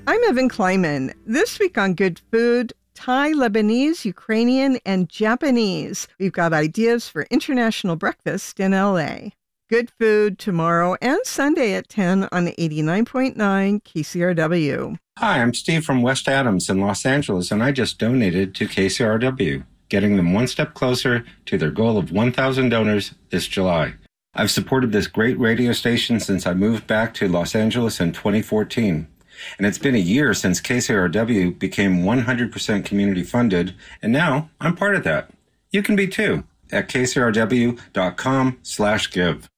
I'm Evan Kleiman. This week on Good Food, Thai, Lebanese, Ukrainian, and Japanese. We've got ideas for international breakfast in LA. Good Food tomorrow and Sunday at 10 on 89.9 KCRW. Hi, I'm Steve from West Adams in Los Angeles, and I just donated to KCRW, getting them one step closer to their goal of 1,000 donors this July. I've supported this great radio station since I moved back to Los Angeles in 2014. And it's been a year since KCRW became 100% community funded, and now I'm part of that. You can be too at kcrw.com/give.